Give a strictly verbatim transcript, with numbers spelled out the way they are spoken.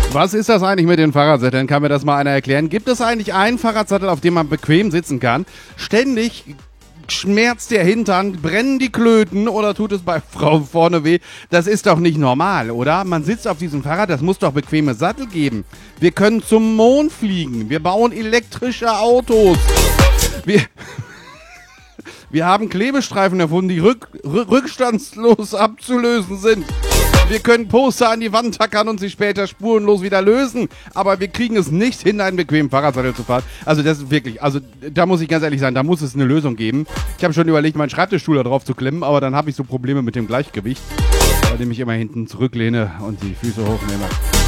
Was ist das eigentlich mit den Fahrradsätteln? Kann mir das mal einer erklären? Gibt es eigentlich einen Fahrradsattel, auf dem man bequem sitzen kann? Ständig schmerzt der Hintern, brennen die Klöten oder tut es bei Frau vorne weh? Das ist doch nicht normal, oder? Man sitzt auf diesem Fahrrad, das muss doch bequeme Sattel geben. Wir können zum Mond fliegen. Wir bauen elektrische Autos. Wir... Wir haben Klebestreifen erfunden, die rück, rückstandslos abzulösen sind. Wir können Poster an die Wand tackern und sie später spurenlos wieder lösen. Aber wir kriegen es nicht hin, einen bequemen Fahrradsattel zu fahren. Also das ist wirklich, also da muss ich ganz ehrlich sein, da muss es eine Lösung geben. Ich habe schon überlegt, meinen Schreibtischstuhl da drauf zu klemmen, aber dann habe ich so Probleme mit dem Gleichgewicht, bei dem ich immer hinten zurücklehne und die Füße hochnehme.